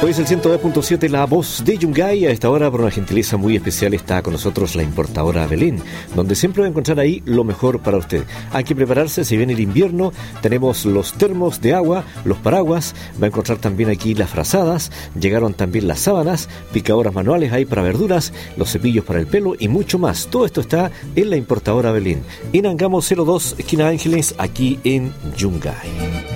Hoy es el 102.7, la voz de Yungay. A esta hora, por una gentileza muy especial, está con nosotros la importadora Belén, donde siempre va a encontrar ahí lo mejor para usted. Hay que prepararse, si viene el invierno, tenemos los termos de agua, los paraguas, va a encontrar también aquí las frazadas, llegaron también las sábanas, picadoras manuales ahí para verduras, los cepillos para el pelo y mucho más. Todo esto está en la importadora Belén, en Angamos 02, esquina Ángeles, aquí en Yungay.